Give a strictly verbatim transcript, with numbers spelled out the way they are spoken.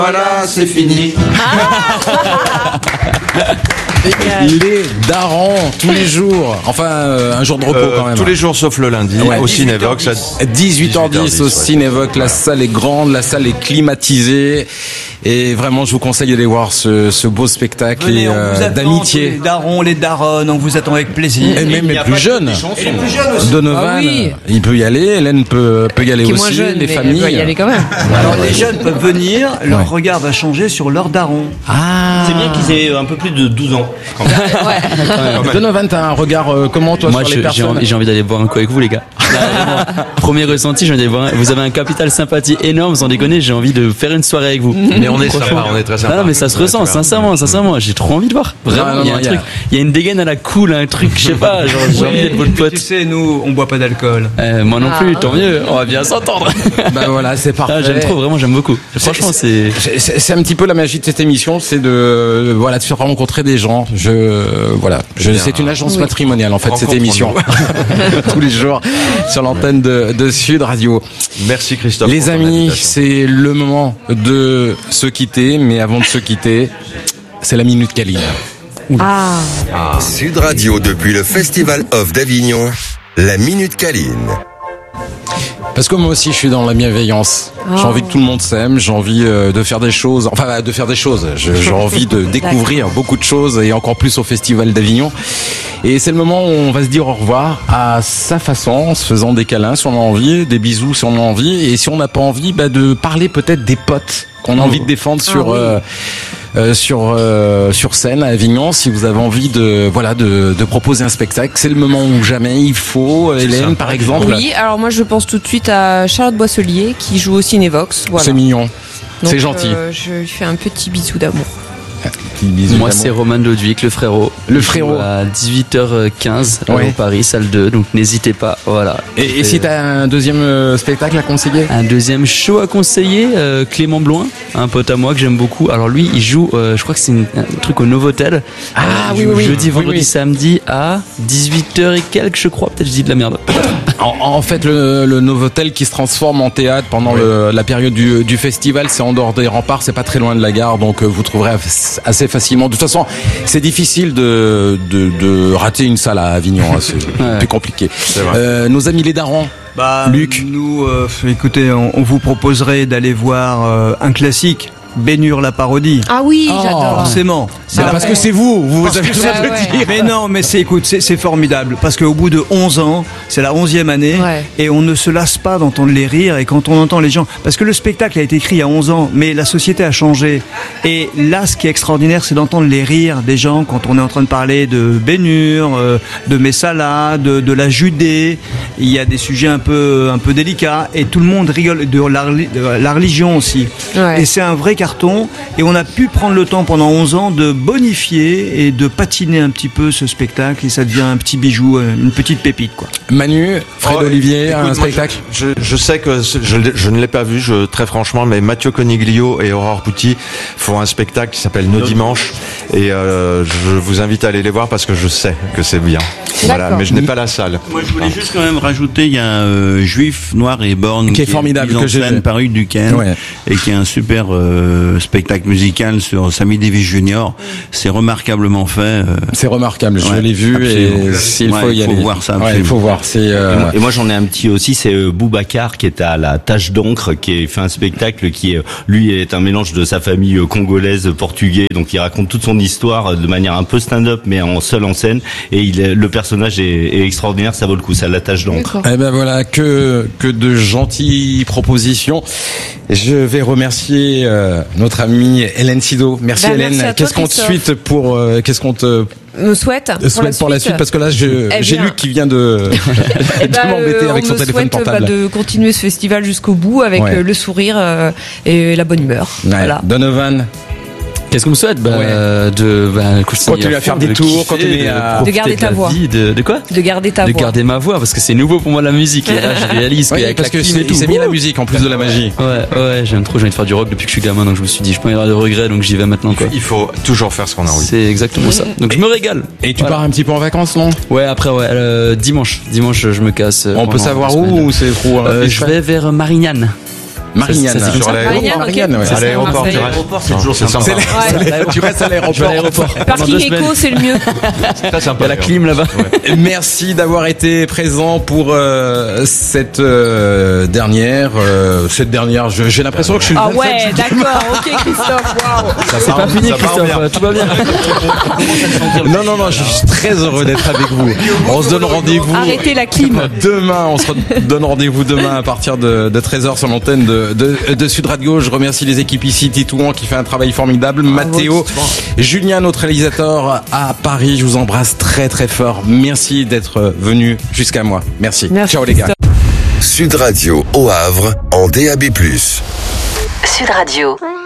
Voilà, c'est fini. Les darons tous les jours. Enfin, euh, un jour de repos Euh, quand même. tous les jours sauf le lundi, Ouais. au Cinévox. à dix-huit heures dix au ouais. Cinévox. La salle est grande, la salle est climatisée. Et vraiment, je vous conseille d'aller voir ce, ce beau spectacle Venez, et, on euh, vous attend, d'amitié. tous les darons, les daronnes, on vous attend avec plaisir. Et même les plus jeunes. Et les plus jeunes aussi. Donovan, Ah oui. il peut y aller. Hélène peut, peut y aller Qui est aussi. moins jeune, les mais familles. elle doit y aller quand même. Alors les jeunes peuvent venir, leur Ouais. regard va changer sur leur daron. Ah. C'est bien qu'ils aient un peu plus de douze ans. Quand même. Donovan, t'as un regard euh, comment toi Moi, sur je- les j'ai personnes? envie, j'ai envie d'aller boire un coup avec vous, les gars. Là, vraiment, premier ressenti, j'ai envie d'aller boire un- vous avez un capital sympathie énorme, sans déconner, j'ai envie de faire une soirée avec vous. Mais on est Franchement. sympa, on est très sympa. Non, non, mais ça se Ouais, ressent, tu vois. sincèrement, sincèrement, j'ai trop envie de voir. Vraiment, Non, non, il y a non, un il y a- truc, il y a une dégaine à la cool, un truc, je sais pas, genre, j'ai envie d'être votre pote. Tu sais, nous, on boit pas d'alcool. Euh, moi non Ah. plus, tant mieux, on va bien s'entendre. Bah voilà, c'est parfait. Ah, j'aime trop, vraiment, j'aime beaucoup. Franchement, c'est. C'est- C'est c'est un petit peu la magie de cette émission, c'est de voilà de faire rencontrer des gens. Je voilà, je, c'est une agence matrimoniale en fait cette émission tous les jours sur l'antenne de, de Sud Radio. Merci Christophe. Les pour ton amis, invitation. c'est le moment de se quitter, mais avant de se quitter, c'est la minute câline. Ah. Sud Radio depuis le Festival Off d'Avignon, la Minute Câline. Parce que moi aussi je suis dans la bienveillance. J'ai Oh. envie que tout le monde s'aime, j'ai envie euh, de faire des choses, enfin de faire des choses. Je- J'ai envie de découvrir beaucoup de choses et encore plus au Festival d'Avignon. Et c'est le moment où on va se dire au revoir à sa façon, en se faisant des câlins si on a envie, des bisous si on a envie, et si on n'a pas envie, bah, de parler peut-être des potes qu'on a envie de défendre sur oui. euh, euh, sur euh, sur scène à Avignon. Si vous avez envie de voilà de, de proposer un spectacle, c'est le moment où jamais il faut. Hélène, par exemple, Oui, alors moi je pense tout de suite à Charlotte Boisselier qui joue au Cinévox. Voilà. c'est mignon, Donc, c'est gentil. euh, je lui fais un petit bisou d'amour. Petit bisou Moi, d'amour. c'est Roman Lodwick, le frérot. Le Il joue frérot. À dix-huit heures quinze, Ouais. au Paris, salle deux, donc n'hésitez pas, voilà. Et, et si t'as un deuxième euh, spectacle à conseiller? Un deuxième show à conseiller, euh, Clément Bloin, un pote à moi que j'aime beaucoup. Alors lui, il joue, euh, je crois que c'est une- un truc au Novotel. Ah, Euh, il oui, joue oui, oui. Jeudi, Oui, vendredi, oui. samedi à dix-huit heures et quelques, je crois. Peut-être je dis de la merde. En, en fait, le, le Novotel qui se transforme en théâtre pendant le- la période du, du festival, c'est en dehors des remparts, c'est pas très loin de la gare, donc euh, vous trouverez assez facilement. De toute façon, c'est difficile de, de, de rater une salle à Avignon, hein, c'est plus compliqué. vrai. Euh, nos amis les darons, Bah, Luc. Nous, euh, écoutez, on, on vous proposerait d'aller voir euh, un classique, Bénure la parodie. Ah oui, Oh. j'adore. Forcément. c'est la- parce que c'est vous, vous avez que tout c'est- à ouais. dire. Mais non, mais c'est, écoute, c'est, c'est formidable. Parce qu'au bout de onze ans, c'est la onzième année, Ouais. et on ne se lasse pas d'entendre les rires, et quand on entend les gens, parce que le spectacle a été écrit il y a onze ans, mais la société a changé. Et là, ce qui est extraordinaire, c'est d'entendre les rires des gens quand on est en train de parler de Bénure, euh, de Messala, de, de la Judée. Il y a des sujets un peu, un peu délicats, et tout le monde rigole de la, reli- de la religion aussi. Ouais. Et c'est un vrai carton. Et on a pu prendre le temps pendant onze ans de bonifier et de patiner un petit peu ce spectacle. Et ça devient un petit bijou, euh, une petite pépite, quoi. Manu, Fred Oh, Olivier, écoute, un moi, spectacle. Je, je, je sais que ce- je, l'ai- je ne l'ai pas vu, je, très franchement, mais Mathieu Coniglio et Aurore Pouty font un spectacle qui s'appelle Nos Dimanches. Et euh, je vous invite à aller les voir parce que je sais que c'est bien. Voilà, D'accord. mais je n'ai pas la salle. Moi, je voulais juste quand même rajouter, il y a un euh, Juif, Noir et Born Qui est formidable, mis en que j'ai scène vu. par Hugues Duquesne, Ouais. et qui est un super euh, spectacle musical sur Sammy Davis Junior C'est remarquablement fait. euh, C'est remarquable, je Ouais, l'ai vu absolument. et s'il Ouais, faut y il faut aller. voir ça, Ouais, il absolument. faut voir. C'est euh, Et moi- Et moi j'en ai un petit aussi, c'est euh, Boubacar qui est à la Tâche d'encre, qui a fait un spectacle qui est, lui est un mélange de sa famille euh, congolaise, portugais, donc il raconte toute son histoire euh, de manière un peu stand-up mais en seul en scène, et il est, le personnage est, est extraordinaire, ça vaut le coup, c'est à la Tâche d'encre. D'accord. Eh ben voilà, que que de gentilles propositions. Je vais remercier euh, notre amie Hélène Sido. Merci Ben, Hélène. merci à toi, Qu'est-ce qu'on te Christophe. suite pour euh, qu'est-ce qu'on te Me souhaite souhaite pour la suite parce que là je- Eh j'ai bien. Luc qui vient de, Eh de ben, m'embêter euh, avec on son me téléphone souhaite, portable. bah, de continuer ce festival jusqu'au bout avec Ouais. euh, le sourire euh, et la bonne humeur. Ouais. Voilà. Donovan, Qu'est-ce qu'on me souhaite? Bah, Ouais. euh, de, bah, Continuer à faire des tours, continuer à- De garder ta voix. De, de quoi? De garder ta de voix. garder ma voix, parce que c'est nouveau pour moi la musique. Et là, je réalise oui, qu'avec parce la que clim c'est et tout. il s'est mis la musique en plus de la magie. Ouais, ouais, j'aime trop, j'ai envie de faire du rock depuis que je suis gamin, donc je me suis dit, je peux pas y avoir de regrets, donc j'y vais maintenant, quoi. Il faut toujours faire ce qu'on a envie. C'est exactement ça. Donc je me régale. Et tu Voilà. pars un petit peu en vacances, non? Ouais, après, ouais, euh, dimanche. Dimanche, je me casse. euh, On peut pendant savoir deux où semaines. ou c'est trop Euh, Je indiscret vais vers Marignane. Marignane. Ça, ça, Sur l'aéroport. Marignane, ouais. À l'aéroport, tu Marseille. restes. C'est toujours c'est sympa. C'est la- Ouais. Tu restes à Je vais à l'aéroport. l'aéroport. Pendant Parking deux semaines. éco, c'est le mieux. Très Il sympa. y a la clim là-bas. Merci d'avoir été présent pour euh, cette euh, dernière. euh, cette dernière, je- j'ai l'impression que je suis. Ah ouais, d'accord, ok Christophe, waouh. C'est pas fini, ça part Christophe. bien. Tout va bien. Non, non, non, je suis très heureux d'être avec vous. On se donne rendez-vous. Arrêtez la clim. Demain, on se donne rendez-vous demain à partir de, de treize heures sur l'antenne de, de, de Sud Radio. Je remercie les équipes ici, Titouan qui fait un travail formidable, Mathéo, Julien, notre réalisateur à Paris. Je vous embrasse très très fort. Merci d'être venu jusqu'à moi. Merci. Merci, Ciao les gars. Sud Radio au Havre en D A B plus. Sud Radio.